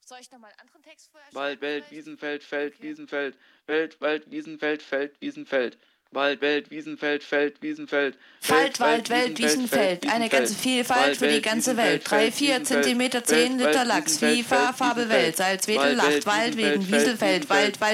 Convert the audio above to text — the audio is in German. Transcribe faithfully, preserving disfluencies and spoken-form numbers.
Soll ich nochmal einen anderen Text vorher Wald, schreiben, Welt, vielleicht? Wiesenfeld, Feld, Okay. Wiesenfeld, Welt, Wald, Wiesenfeld, Feld, Wiesenfeld. Wald, Welt, Wiesenfeld, Feld, Wiesenfeld. Feld, Wald, Welt, Wiesenfeld. Eine ganze Vielfalt für die ganze Welt. Drei, vier Zentimeter, zehn Liter Lachs. FIFA, Farbe, Welt. Salzwedel, Lacht, Wald, Wegen, Wieselfeld, Wald, Wald.